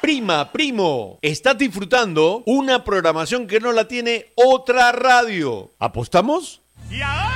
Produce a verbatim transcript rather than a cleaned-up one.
Prima, primo, estás disfrutando una programación que no la tiene otra radio. ¿Apostamos? Y ahora